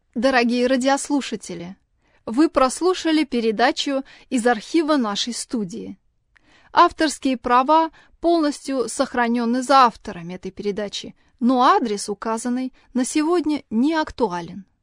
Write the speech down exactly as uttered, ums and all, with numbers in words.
Дорогие радиослушатели, вы прослушали передачу из архива нашей студии. Авторские права полностью сохранены за авторами этой передачи, но адрес, указанный на сегодня, не актуален.